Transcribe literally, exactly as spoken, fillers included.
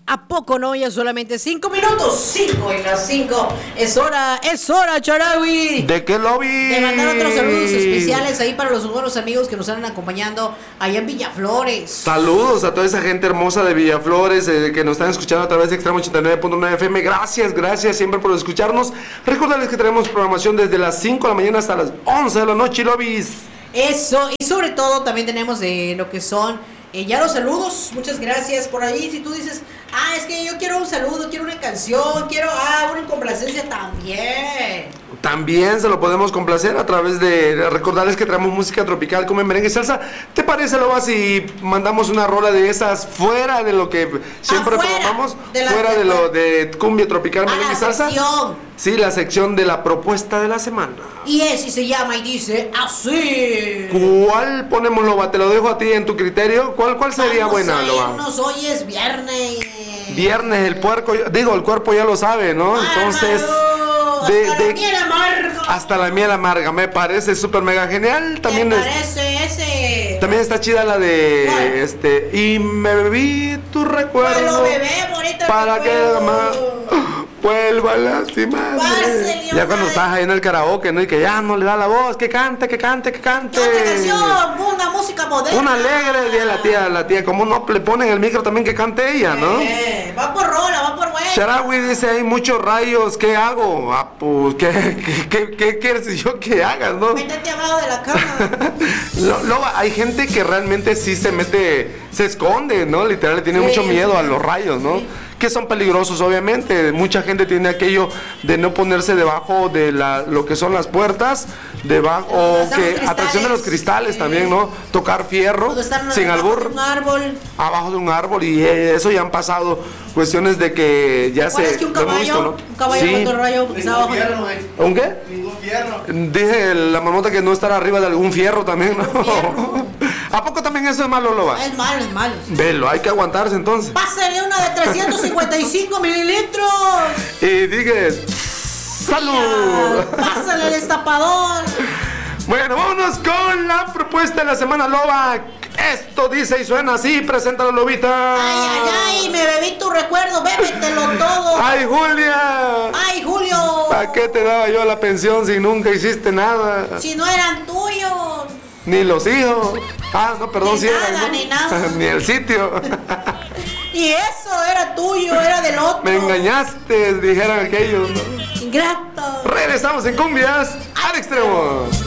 ¿A poco no? Ya solamente cinco minutos. Cinco en las cinco. Es hora, es hora, Charawi. ¿De qué lobby? De mandar otros saludos especiales ahí para los buenos amigos que nos están acompañando allá en Villaflores. Saludos a toda esa gente hermosa de Villaflores eh, que nos están escuchando a través de Extremo ochenta y nueve punto nueve F M. Gracias, gracias siempre por escucharnos. Recordarles que tenemos programación desde las cinco de la mañana hasta las once de la noche, lobbies. Eso, y sobre todo también tenemos de lo que son eh, ya los saludos. Muchas gracias por ahí. Si tú dices, ah, es que yo quiero un saludo, quiero una canción, quiero, ah, una complacencia también. También se lo podemos complacer a través de, de recordarles que traemos música tropical como en merengue y salsa. ¿Te parece, Loba, si mandamos una rola de esas fuera de lo que siempre Afuera programamos? de la- Fuera de lo de cumbia tropical, A merengue la y salsa. sección. Sí, la sección de la propuesta de la semana. Y ese se llama y dice así. ¿Cuál ponemos, Loba? Te lo dejo a ti en tu criterio. ¿Cuál, cuál sería Vamos buena, a Loba? irnos, hoy es viernes. Viernes, el puerco, digo, el cuerpo ya lo sabe, ¿no? Entonces, Bárbaro, de, hasta de- la miel amarga. hasta la miel amarga, me parece súper mega genial. También ¿Te es- parece ese? también está chida la de ¿Cuál? este y me bebí tu recuerdo Vuelo, bebé, bonita para que recuerdo. más vuelva a lastimar. Pásele, Ya cuando hombre. estás ahí en el karaoke, ¿no? Y que ya no le da la voz, que cante, que cante, que cante. ¿Qué otra canción? Una música moderna. Una alegre, día la tía, la tía, como no le ponen el micro también que cante ella, ¿no? Eh, va por rola, va por buena. Sharawi dice, hay muchos rayos, ¿qué hago? Ah, pues, ¿qué, qué, qué, qué quieres yo que hagas, no? Métete abajo de la cama. Lo- Loba, hay gente que realmente sí se mete, se esconde, ¿no? Literal, le tiene Sí, mucho miedo sí. a los rayos, ¿no? Sí. Que son peligrosos, obviamente. Mucha gente tiene aquello de no ponerse debajo de la, lo que son las puertas, debajo, o Los que cristales. atracción de los cristales Sí. también, ¿no? Tocar fierro, Cuando están sin abajo de albur, un árbol. abajo de un árbol, y eh, eso ya han pasado cuestiones de que ya ¿Cuál se es que un lo hemos caballo? visto, ¿no? Un caballo Sí. con rayo que está abajo de fierro, güey. ¿Un qué? Ningún fierro. Dije la marmota que no estará arriba de algún fierro también, ¿no? fierro. ¿A poco también eso es malo, Loba? Es malo, es malo. Velo, hay que aguantarse entonces. Pásale una de trescientos cincuenta y cinco mililitros. Y digues, ¡salud! Pásale el destapador. Bueno, vámonos con la propuesta de la semana, Loba. Esto dice y suena así, preséntalo, Lobita. Ay, ay, ay, me bebí tu recuerdo, bébetelo todo. ¡Ay, Julia! Ay, Julio. ¿Para qué te daba yo la pensión si nunca hiciste nada? Si no eran tuyos. Ni los hijos. Ah, no, perdón, Ni sí eran, nada, ¿no? ni nada. Ni el sitio. Y eso era tuyo, era del otro. Me engañaste, dijeron aquellos, ¿no? Ingrato. Regresamos en cumbias al extremo.